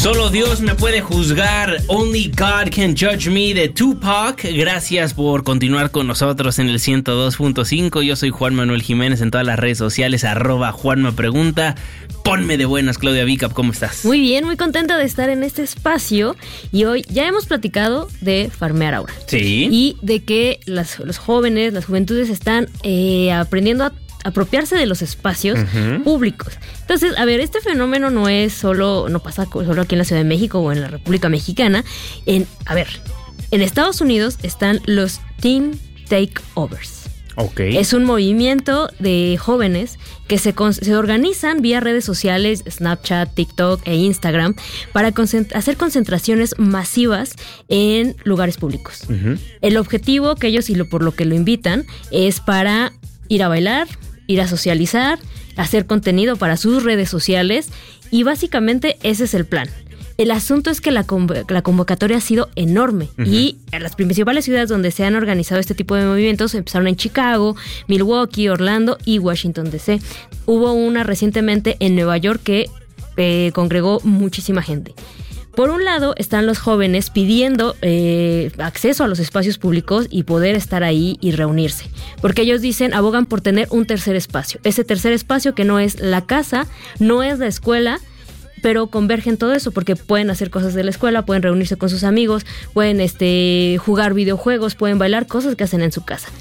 Solo Dios me puede juzgar, Only God Can Judge Me, de Tupac. Gracias por continuar con nosotros en el 102.5. Yo soy Juan Manuel Jiménez en todas las redes sociales, @JuanMaPregunta. Ponme de buenas, Claudia Vicap, ¿cómo estás? Muy bien, muy contenta de estar en este espacio. Y hoy ya hemos platicado de farmear ahora. Sí. Y de que los jóvenes, las juventudes están aprendiendo a apropiarse de los espacios públicos. Entonces, a ver, este fenómeno no pasa solo aquí en la Ciudad de México o en la República Mexicana. En Estados Unidos están los Teen Takeovers. Okay. Es un movimiento de jóvenes que se organizan vía redes sociales, Snapchat, TikTok e Instagram para hacer concentraciones masivas en lugares públicos. El objetivo que ellos por lo que lo invitan es para ir a bailar, ir a socializar, hacer contenido para sus redes sociales y básicamente ese es el plan. El asunto es que la convocatoria ha sido enorme y en las principales ciudades donde se han organizado este tipo de movimientos empezaron en Chicago, Milwaukee, Orlando y Washington D.C. Hubo una recientemente en Nueva York que congregó muchísima gente. Por un lado están los jóvenes pidiendo acceso a los espacios públicos y poder estar ahí y reunirse, porque ellos abogan por tener un tercer espacio. Ese tercer espacio que no es la casa, no es la escuela, pero convergen todo eso porque pueden hacer cosas de la escuela, pueden reunirse con sus amigos, pueden jugar videojuegos, pueden bailar, cosas que hacen en su casa.